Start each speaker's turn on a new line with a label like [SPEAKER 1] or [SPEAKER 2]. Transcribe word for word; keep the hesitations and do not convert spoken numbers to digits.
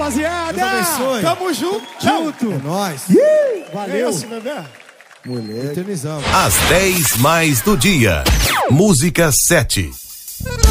[SPEAKER 1] rapaziada.
[SPEAKER 2] Deus abençoe.
[SPEAKER 1] Tamo junto.
[SPEAKER 2] Junto. É nóis.
[SPEAKER 1] Valeu. É isso, bebê.
[SPEAKER 2] Mulher. Eternizamos.
[SPEAKER 3] Às dez mais do dia. Música sete.